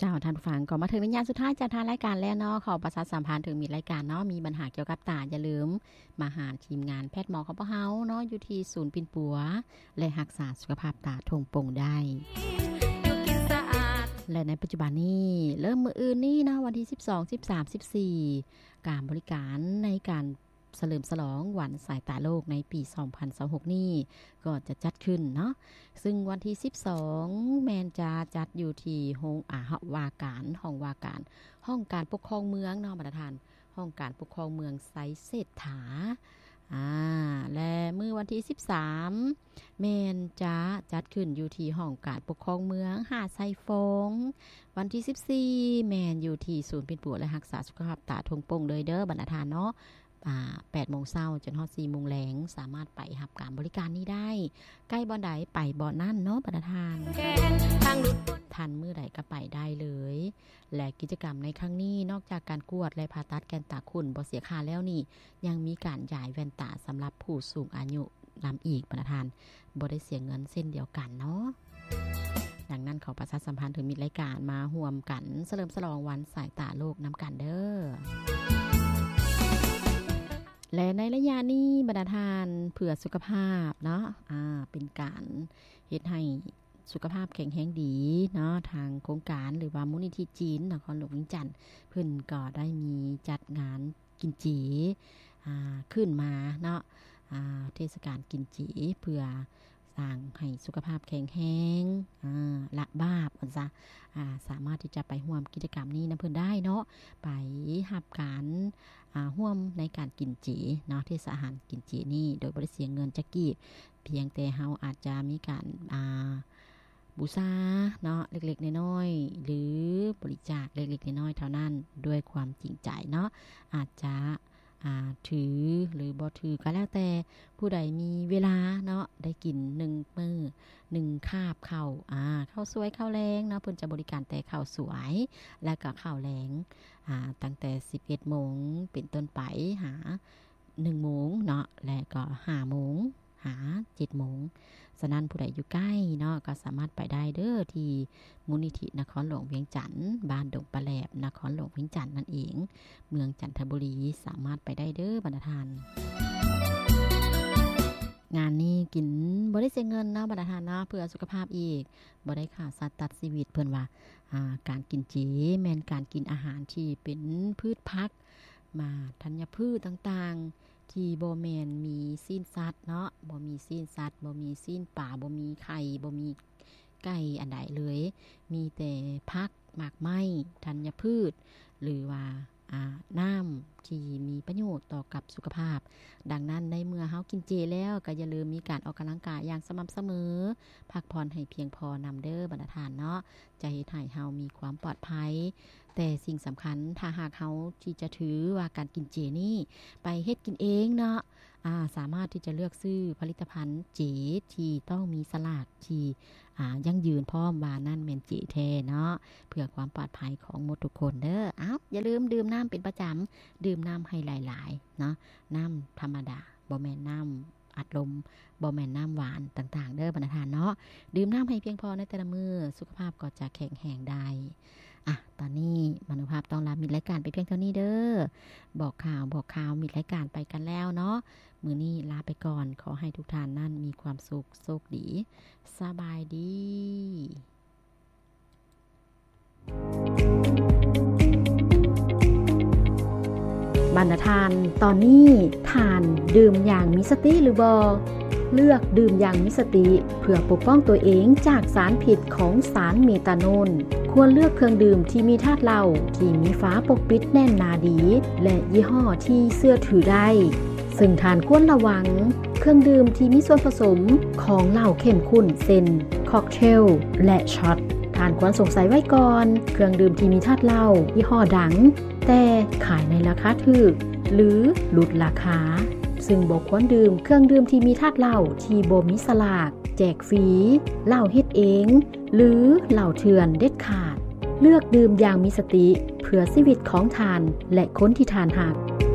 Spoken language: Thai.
เจ้าท่านผู้ฟังก็มาถึงในยามสุดท้ายจากทางรายการแล้วเนาะขอประชาสัมพันธ์ถึงมีรายการเนาะมีปัญหาเกี่ยวกับตาอย่าลืมมาหาทีมงานแพทย์หมอของพวกเฮาเนาะอยู่ที่ศูนย์ปิ่นปัวและรักษาสุขภาพตาทงปงได้และในปัจจุบันนี้เริ่มมื้ออื่นนี้นะวันที่12 13 14การบริการในการเฉลิมฉลองวันสายตาโลกในปี2026นี้ก็จะจัดขึ้นเนาะซึ่งวันที่12แมนจะจัดอยู่ที่ห้องว่าการห้องว่าการห้องการปกครองเมืองเนาะมาตรฐานห้องการปกครองเมืองไซเศรษฐาและมื้อวันที่13แมนจะจัดขึ้นอยู่ที่ห้องการปกครองเมืองหาดไซฟงวันที่14แมนอยู่ที่ศูนย์ปิ่นปัวและรักษาสุขภาพตาทงปงเลยเด้อบรรณาทานเนาะ8 โมงเช้าจนฮอด 4 โมงแลงสามารถไปรับการบริการนี้ได้ใกล้บ่อนใดไปบ่อนนั่นเนาะประธานทันมื้อใดก็ไปได้เลยและกิจกรรมในครั้งนี้นอกจากการกวดและผ่าตัดแกนตาขุ่นบ่เสียค่าแล้วนี่ยังมีการย้ายแว่นตาสำหรับผู้สูงอายุนำอีกประธานบ่ได้เสียเงินเส้นเดียวกันเนาะดังนั้นขอประชาสัมพันธ์ถึงมีรายการมาร่วมกันเฉลิมฉลองวันสายตาโลกนำกันเด้อและในระยะนี้บรรดาทานเพื่อสุขภาพเนาะเป็นการเฮ็ดให้สุขภาพแข็งแรงดีเนาะทางโครงการหรือว่ามูลนิธิจีนนครหลวงเวียงจันทน์เพิ่นก็ได้มีจัดงานกินจีขึ้นมาเนาะเทศกาลกินจีเพื่อสร้างให้สุขภาพแข็งแรงละบาปอันซะสามารถที่จะไปร่วมกิจกรรมนี้นะเพิ่นได้เนาะไปรับการร่วมในการกินจีเนาะเทศอาหารกินจีนี่โดยบ่ได้เสียเงินจักกี้เพียงแต่เฮาอาจจะมีการบูชาเนาะเล็กๆน้อยๆหรือบริจาคเล็กๆน้อยๆเท่านั้นด้วยความจริงใจเนาะอาจจะถือหรือบ่ถือก็แล้วแต่ผู้ใดมีเวลาเนาะได้กิน1มื้อ1คาบข้าวข้าวสวยข้าวแลงเนาะเพิ่นจะบริการแต่ข้าวสวยและก็ข้าวแลงตั้งแต่ 11 โมงเป็นต้นไปหา 1 โมงเนาะและก็ 5 โมงหา 7 โมงฉะนั้นผู้ใดอยู่ใกล้เนาะก็สามารถไปได้เด้อที่มูลนิธินครหลวงเวียงจันทน์บ้านดงปลาแหลบนครหลวงเวียงจันทน์นั่นเองเมืองจันทบุรีสามารถไปได้เด้อบรรดาทานงานนี้กินบ่ได้เสียเงินนะบรรดาทานเนาะเพื่อสุขภาพอีกบ่ได้ค่าสัตว์ตัดชีวิตเพิ่นว่าการกินจีแม่นการกินอาหารที่เป็นพืชผักมาธัญพืชต่างๆที่บ่แม่นมีซีนสัตว์เนาะบ่มีซีนสัตว์บ่มีซีนปลาบ่มีไข่บ่มีไก่อันใดเลยมีแต่ผักหมากไม้ธัญพืชหรือว่าน้ำที่มีประโยชน์ต่อกับสุขภาพดังนั้นในเมื่อเฮากินเจแล้วก็อย่าลืมมีการออกกำลังกายอย่างสม่ำเสมอพักผ่อนให้เพียงพอนำเด้อบรรดาทานเนาะจะเฮ็ดให้เฮามีความปลอดภัยแต่สิ่งสำคัญถ้าหากเฮาที่จะถือว่าการกินเจนี่ไปเฮ็ดกินเองเนาะสามารถที่จะเลือกซื้อผลิตภัณฑ์เจที่ต้องมีสลากที่ยั่งยืนพร้อมว่านั่นแม่นเจแท้เนาะเพื่อความปลอดภัยของหมดทุกคนเด้ออย่าลืมดื่มน้ำเป็นประจำดื่มน้ำให้หลายๆเนาะน้ำธรรมดาบ่แม่นน้ำอัดลมบ่แม่นน้ำหวานต่างๆเด้อบรรดาทานเนาะดื่มน้ำให้เพียงพอในแต่ละมื้อสุขภาพก็จะแข็งแรงได้ตอนนี้มนุภาพต้องลามีรายการไปเพียงเท่านี้เด้อบอกข่าวมีรายการไปกันแล้วเนาะมื้อนี้ลาไปก่อนขอให้ทุกท่านนั้นมีความสุขโชคดีสบายดีบรรณาทานตอนนี้ทานดื่มอย่างมีสติหรือบ่เลือกดื่มอย่างมีสติเพื่อปกป้องตัวเองจากสารพิษของสารเมตาโนลควรเลือกเครื่องดื่มที่มีธาตุเหล้าที่มีฝาปกปิดแน่นหนาดีและยี่ห้อที่เชื่อถือได้ซึ่งทานควรระวังเครื่องดื่มที่มีส่วนผสมของเหล้าเข้มข้นเช่นค็อกเทลและช็อตทานควรสงสัยไว้ก่อนเครื่องดื่มที่มีธาตุเหล้ายี่ห้อดังแต่ขายในราคาถูกหรือลดราคาซึ่งบ่ควรดื่มเครื่องดื่มที่มีธาตุเหล้าที่บ่มีสลากแจกฟรีเหล้าเฮ็ดเองหรือเหล้าเถื่อนเด็ดขาดเลือกดื่มอย่างมีสติเพื่อชีวิตของทานและคนที่ทานหัก